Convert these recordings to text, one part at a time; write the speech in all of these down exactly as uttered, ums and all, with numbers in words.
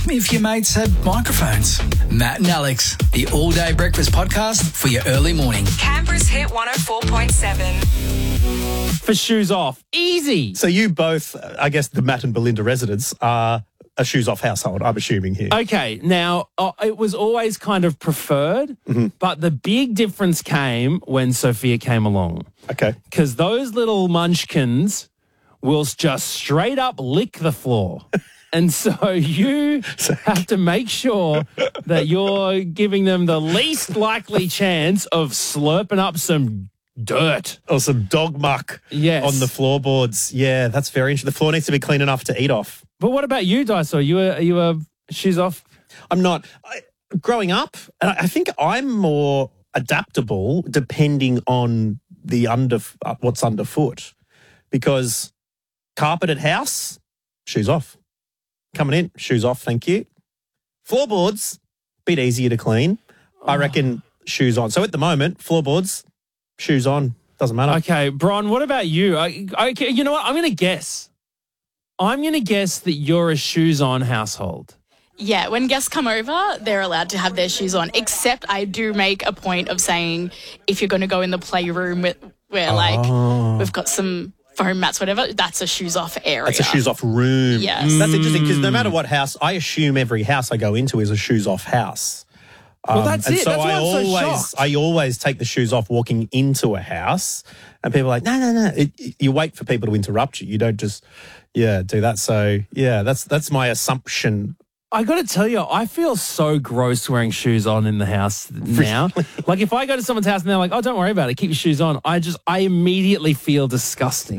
if your mates had microphones. Matt and Alex, the all-day breakfast podcast for your early morning. Canberra's Hit one oh four point seven. For shoes off. Easy. So you both, I guess the Matt and Belinda residents, are a shoes-off household, I'm assuming here. Okay, now, uh, it was always kind of preferred, Mm-hmm. but the big difference came when Sophia came along. Okay. Because those little munchkins will just straight up lick the floor. And so you have to make sure that you're giving them the least likely chance of slurping up some dirt. Or some dog muck Yes. on the floorboards. Yeah, that's very interesting. The floor needs to be clean enough to eat off. But what about you, Daiso? Are you a, are you a shoes off? I'm not. I, growing up, and I I think I'm more adaptable depending on the under uh, what's underfoot. Because carpeted house, shoes off. Coming in, shoes off, thank you. Floorboards, bit easier to clean. I reckon shoes on. So at the moment, floorboards, shoes on, doesn't matter. Okay, Bron, what about you? I, okay, you know what? I'm going to guess. I'm going to guess that you're a shoes on household. Yeah, when guests come over, they're allowed to have their shoes on, except I do make a point of saying if you're going to go in the playroom with, where, like, Oh. we've got some foam mats, whatever, that's a shoes off area. It's a shoes off room. Yes. That's interesting because no matter what house, I assume every house I go into is a shoes off house. Well, that's and it. So That's why I I'm so always, shocked. I always take the shoes off walking into a house, and people are like, no, no, no. It, it- you wait for people to interrupt you. You don't just, yeah, do that. So yeah, that's that's my assumption. I got to tell you, I feel so gross wearing shoes on in the house now. Like if I go to someone's house and they're like, oh, don't worry about it, keep your shoes on. I just, I immediately feel disgusting.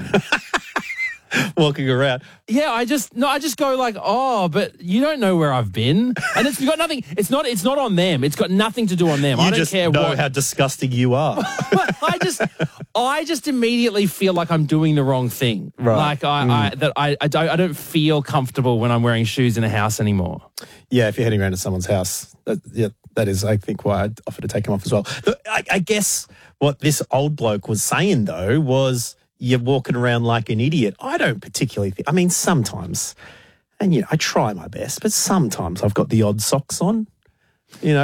Walking around. Yeah, I just no, I just go like, oh, but you don't know where I've been, and it's got nothing. It's not. It's not on them. It's got nothing to do on them. You I don't just care know what. how disgusting you are. I just, I just immediately feel like I'm doing the wrong thing. Right. Like I, I that I, I don't, I don't feel comfortable when I'm wearing shoes in a house anymore. Yeah, if you're heading around to someone's house, that, yeah, that is, I think, why I'd offer to take them off as well. But I, I guess what this old bloke was saying, though, was you're walking around like an idiot. I don't particularly think, I mean, sometimes, and, you know, I try my best, but sometimes I've got the odd socks on, you know,